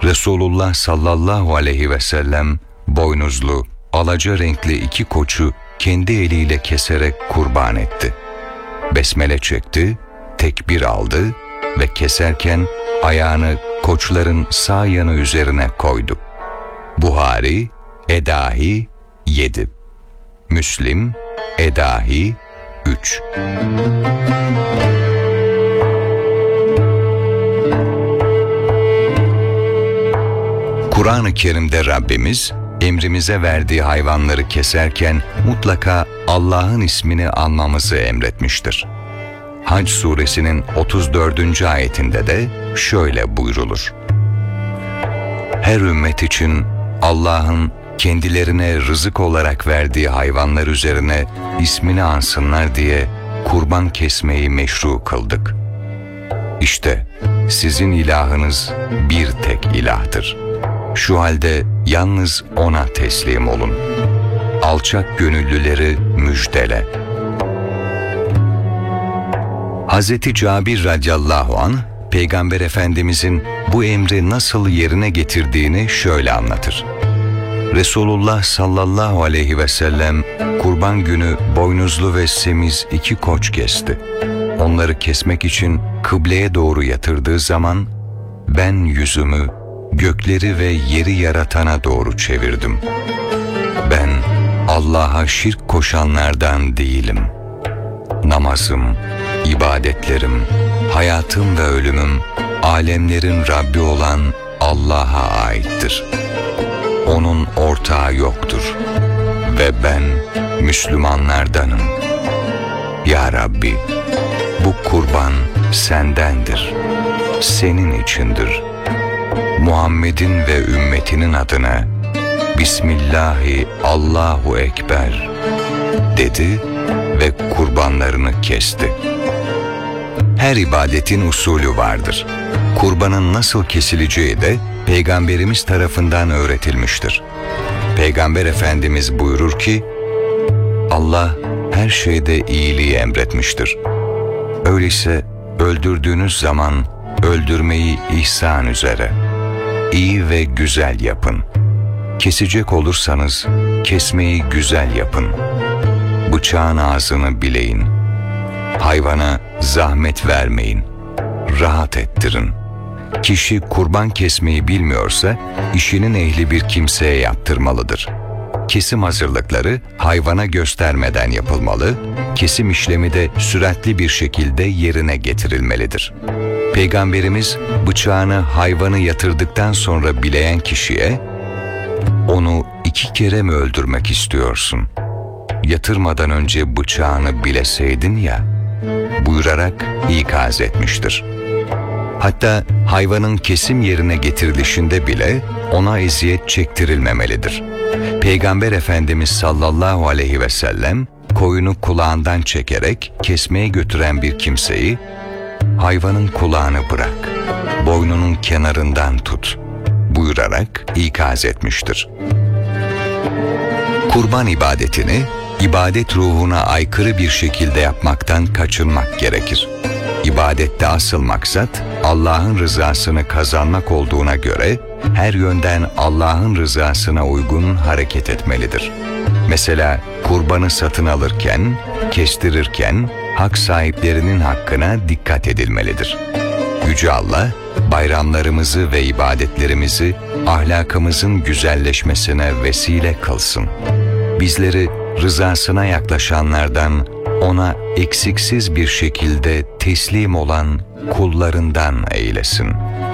Resulullah sallallahu aleyhi ve sellem boynuzlu, alaca renkli 2 koçu kendi eliyle keserek kurban etti. Besmele çekti, tekbir aldı ve keserken ayağını koçların sağ yanı üzerine koydu. Buhari, Edahi 7. Müslim, Edahi 3. Kur'an-ı Kerim'de Rabbimiz emrimize verdiği hayvanları keserken mutlaka Allah'ın ismini anmamızı emretmiştir. Hac suresinin 34. ayetinde de şöyle buyrulur: Her ümmet için Allah'ın kendilerine rızık olarak verdiği hayvanlar üzerine ismini ansınlar diye kurban kesmeyi meşru kıldık. İşte sizin ilahınız bir tek ilahtır. Şu halde yalnız O'na teslim olun. Alçak gönüllüleri müjdele. Hazreti Cabir radıyallahu anh, Peygamber Efendimizin bu emri nasıl yerine getirdiğini şöyle anlatır. Resulullah sallallahu aleyhi ve sellem kurban günü boynuzlu ve semiz 2 koç kesti. Onları kesmek için kıbleye doğru yatırdığı zaman ben yüzümü gökleri ve yeri yaratana doğru çevirdim. Ben Allah'a şirk koşanlardan değilim. Namazım, ibadetlerim, hayatım ve ölümüm alemlerin Rabbi olan Allah'a aittir. Onun ortağı yoktur ve ben Müslümanlardanım. Ya Rabbi, bu kurban sendendir, senin içindir. Muhammed'in ve ümmetinin adına Bismillahi Allahu Ekber dedi ve kurbanlarını kesti. Her ibadetin usulü vardır. Kurbanın nasıl kesileceği de Peygamberimiz tarafından öğretilmiştir. Peygamber Efendimiz buyurur ki, Allah her şeyde iyiliği emretmiştir. Öyleyse öldürdüğünüz zaman öldürmeyi ihsan üzere, iyi ve güzel yapın. Kesecek olursanız kesmeyi güzel yapın. Bıçağın ağzını bileyin. Hayvana zahmet vermeyin. Rahat ettirin. Kişi kurban kesmeyi bilmiyorsa işinin ehli bir kimseye yaptırmalıdır. Kesim hazırlıkları hayvana göstermeden yapılmalı, kesim işlemi de süratli bir şekilde yerine getirilmelidir. Peygamberimiz bıçağını hayvanı yatırdıktan sonra bileyen kişiye, "Onu 2 kere mi öldürmek istiyorsun? Yatırmadan önce bıçağını bileseydin ya," buyurarak ikaz etmiştir. Hatta hayvanın kesim yerine getirilişinde bile ona eziyet çektirilmemelidir. Peygamber Efendimiz sallallahu aleyhi ve sellem koyunu kulağından çekerek kesmeye götüren bir kimseyi, "Hayvanın kulağını bırak, boynunun kenarından tut," buyurarak ikaz etmiştir. Kurban ibadetini ibadet ruhuna aykırı bir şekilde yapmaktan kaçınmak gerekir. İbadette asıl maksat Allah'ın rızasını kazanmak olduğuna göre her yönden Allah'ın rızasına uygun hareket etmelidir. Mesela kurbanı satın alırken, kestirirken hak sahiplerinin hakkına dikkat edilmelidir. Yüce Allah, bayramlarımızı ve ibadetlerimizi ahlakımızın güzelleşmesine vesile kılsın. Bizleri rızasına yaklaşanlardan, ona eksiksiz bir şekilde teslim olan kullarından eylesin.